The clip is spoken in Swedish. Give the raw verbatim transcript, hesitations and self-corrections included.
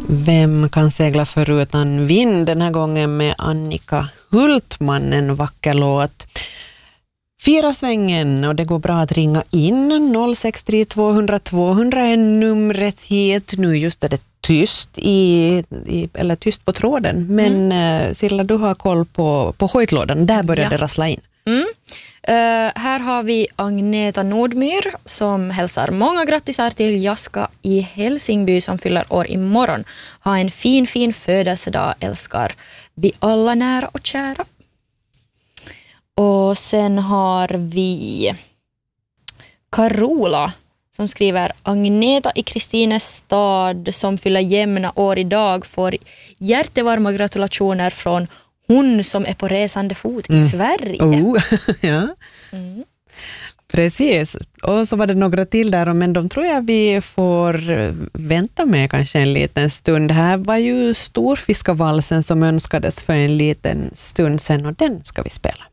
Vem kan segla förutan vind? Den här gången med Annika Hultman, en vacker låt. Fyra svängen, och det går bra att ringa in. noll sex tre två noll noll två noll noll är numret hit. Nu just är det tyst i, i eller tyst på tråden. Men mm. Silla, du har koll på, på hojtlådan. Där börjar ja. det rassla in. Mm. Uh, här har vi Agneta Nordmyr som hälsar många grattisar till Jaska i Helsingby som fyller år imorgon. Ha en fin, fin födelsedag, älskar vi alla nära och kära. Och sen har vi Carola som skriver: Agneta i Kristines stad som fyller jämna år idag får hjärtevarma gratulationer från hon som är på resande fot i mm. Sverige. Oh, ja. Mm. Precis. Och så var det några till där, men de tror jag vi får vänta med kanske en liten stund. Här var ju Storfiskavalsen som önskades för en liten stund sedan, och den ska vi spela.